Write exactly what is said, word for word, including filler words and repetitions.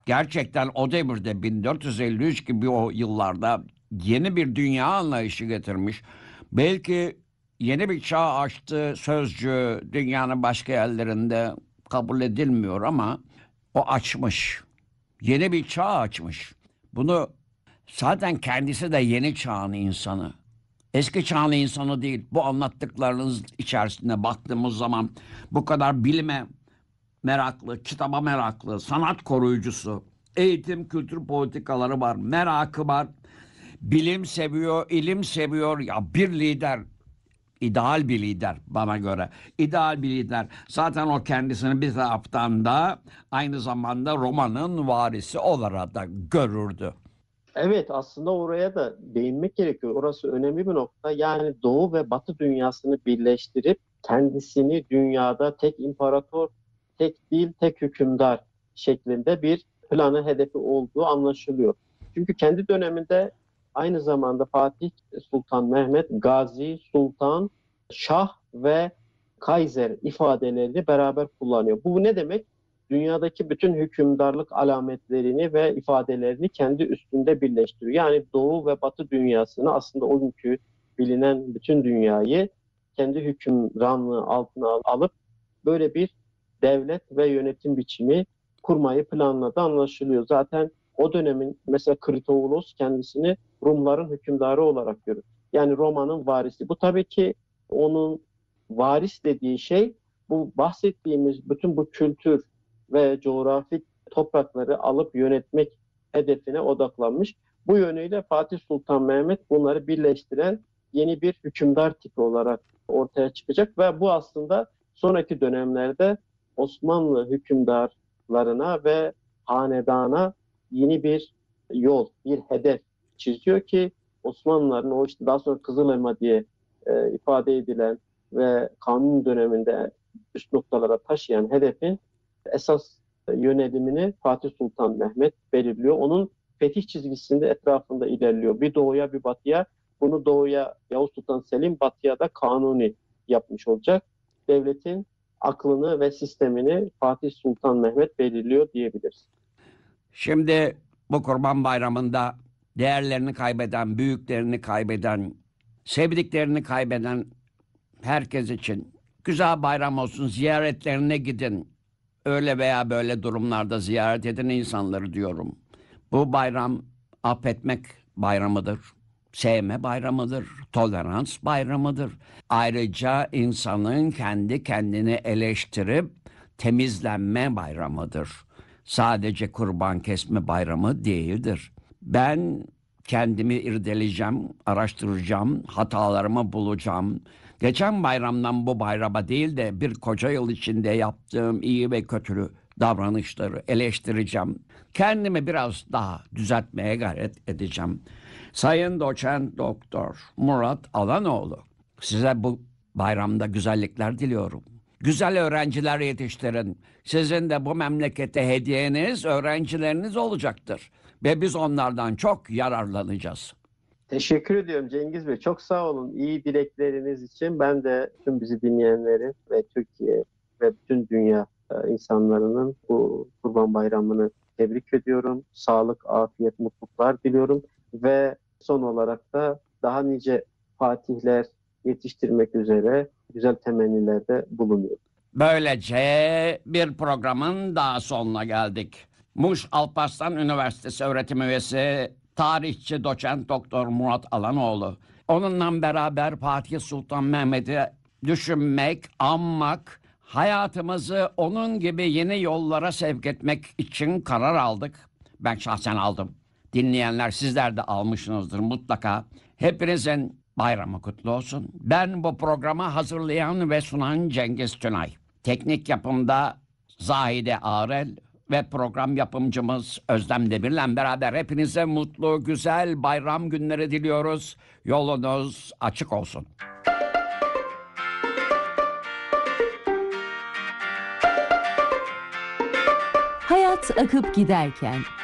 gerçekten o devirde bin dört yüz elli üç gibi o yıllarda yeni bir dünya anlayışı getirmiş. Belki yeni bir çağ açtı sözcüğü dünyanın başka yerlerinde kabul edilmiyor ama o açmış. Yeni bir çağ açmış. Bunu zaten kendisi de yeni çağın insanı. Eski çağın insanı değil. Bu anlattıklarınız içerisinde baktığımız zaman bu kadar bilime meraklı, kitaba meraklı, sanat koruyucusu, eğitim, kültür politikaları var, merakı var, bilim seviyor, ilim seviyor. Ya bir lider, ideal bir lider bana göre. İdeal bir lider. Zaten o kendisini bir taraftan da aynı zamanda romanın varisi olarak da görürdü. Evet, aslında oraya da değinmek gerekiyor. Orası önemli bir nokta. Yani Doğu ve Batı dünyasını birleştirip kendisini dünyada tek imparator, tek dil, tek hükümdar şeklinde bir planı, hedefi olduğu anlaşılıyor. Çünkü kendi döneminde aynı zamanda Fatih Sultan Mehmet Gazi, Sultan, Şah ve Kaiser ifadelerini beraber kullanıyor. Bu ne demek? Dünyadaki bütün hükümdarlık alametlerini ve ifadelerini kendi üstünde birleştiriyor. Yani Doğu ve Batı dünyasını, aslında o günkü bilinen bütün dünyayı kendi hükümranlığı altına alıp böyle bir devlet ve yönetim biçimi kurmayı planladığı anlaşılıyor. Zaten o dönemin mesela Kritovoulos kendisini Rumların hükümdarı olarak görür. Yani Roma'nın varisi. Bu tabii ki onun varis dediği şey, bu bahsettiğimiz bütün bu kültür ve coğrafik toprakları alıp yönetmek hedefine odaklanmış. Bu yönüyle Fatih Sultan Mehmet bunları birleştiren yeni bir hükümdar tipi olarak ortaya çıkacak ve bu aslında sonraki dönemlerde Osmanlı hükümdarlarına ve hanedana yeni bir yol, bir hedef çiziyor ki Osmanlıların o işte daha sonra Kızılelma diye e, ifade edilen ve kanun döneminde üst noktalara taşıyan hedefin esas yönelimini Fatih Sultan Mehmet belirliyor. Onun fetih çizgisinde etrafında ilerliyor. Bir doğuya bir batıya. Bunu doğuya Yavuz Sultan Selim, batıya da Kanuni yapmış olacak. Devletin aklını ve sistemini Fatih Sultan Mehmet belirliyor diyebiliriz. Şimdi bu Kurban Bayramı'nda değerlerini kaybeden, büyüklerini kaybeden, sevdiklerini kaybeden herkes için güzel bayram olsun, ziyaretlerine gidin. Öyle veya böyle durumlarda ziyaret edin insanları diyorum. Bu bayram affetmek bayramıdır. Sevme bayramıdır. Tolerans bayramıdır. Ayrıca insanın kendi kendini eleştirip temizlenme bayramıdır. Sadece kurban kesme bayramı değildir. Ben kendimi irdeleyeceğim, araştıracağım, hatalarımı bulacağım. Geçen bayramdan bu bayrama değil de bir koca yıl içinde yaptığım iyi ve kötü davranışları eleştireceğim. Kendimi biraz daha düzeltmeye gayret edeceğim. Sayın Doçent Doktor Murat Alanoğlu, size bu bayramda güzellikler diliyorum. Güzel öğrenciler yetiştirin. Sizin de bu memlekete hediyeniz öğrencileriniz olacaktır. Ve biz onlardan çok yararlanacağız. Teşekkür ediyorum Cengiz Bey. Çok sağ olun. İyi dilekleriniz için ben de tüm bizi dinleyenlerin ve Türkiye ve bütün dünya e, insanlarının bu Kurban Bayramı'nı tebrik ediyorum. Sağlık, afiyet, mutluluklar diliyorum ve son olarak da daha nice fatihler yetiştirmek üzere güzel temennilerde bulunuyorum. Böylece bir programın daha sonuna geldik. Muş Alparslan Üniversitesi öğretim üyesi, tarihçi doçent doktor Murat Alanoğlu. Onunla beraber Fatih Sultan Mehmet'i düşünmek, anmak, hayatımızı onun gibi yeni yollara sevk etmek için karar aldık. Ben şahsen aldım. Dinleyenler sizler de almışsınızdır mutlaka. Hepinizin bayramı kutlu olsun. Ben bu programı hazırlayan ve sunan Cengiz Tünay. Teknik yapımda Zahide Arel ve program yapımcımız Özlem Demir'le beraber hepinize mutlu, güzel bayram günleri diliyoruz. Yolunuz açık olsun. Hayat akıp giderken